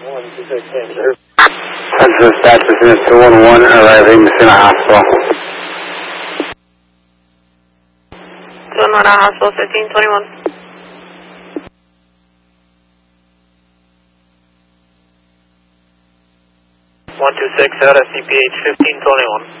That's the status is 211 arriving Messina Hospital. 211 Hospital, 1521. 126 out of CPH 1521.